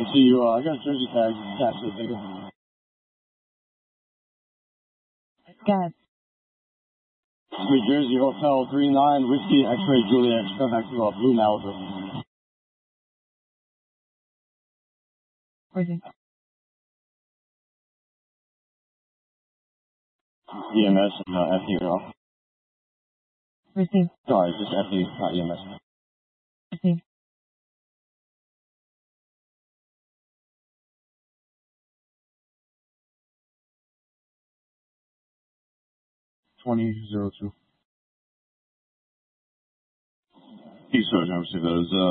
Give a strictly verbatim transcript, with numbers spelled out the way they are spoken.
I see you, uh, I got a jersey tag attached to the ticket. Got New Jersey Hotel three nine Whiskey X-Ray Juliet. Come back to uh, Blue Malibu. Where's it? E M S and uh, F D R. Receive. Sorry, just F D, not E M S. Receive. twenty oh two. Peace, Sergeant. I received those. Uh,